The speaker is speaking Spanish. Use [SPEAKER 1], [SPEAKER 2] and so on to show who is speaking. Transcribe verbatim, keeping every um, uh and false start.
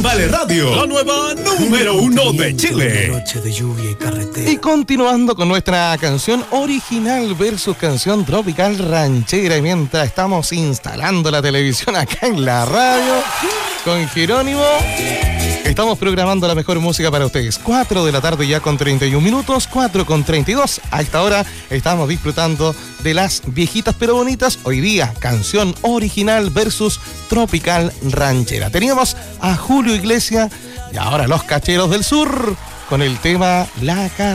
[SPEAKER 1] Vale Radio, la nueva número uno de Chile.
[SPEAKER 2] Noche de lluvia y carretera.
[SPEAKER 3] Y continuando con nuestra canción original versus canción tropical ranchera. Y mientras estamos instalando la televisión acá en la radio con Jerónimo, estamos programando la mejor música para ustedes. cuatro de la tarde ya con treinta y un minutos, cuatro con treinta y dos. A esta hora estamos disfrutando de las viejitas pero bonitas. Hoy día, canción original versus tropical ranchera. Teníamos a Julio Iglesias y ahora los Cacheros del Sur con el tema La Carretera.